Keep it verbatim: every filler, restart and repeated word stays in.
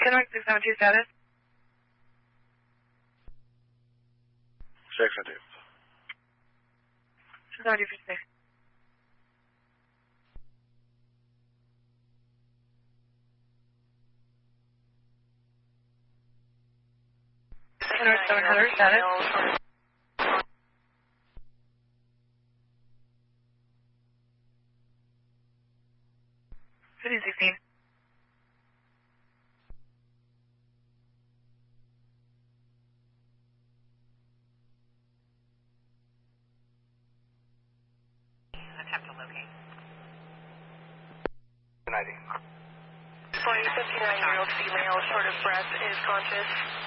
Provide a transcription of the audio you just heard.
ten one six seven two status. six and two. seven two for six. seven hundred status. fifteen sixteen. Attempt to locate. ninety. fifty-nine-year-old female, short of breath, is conscious.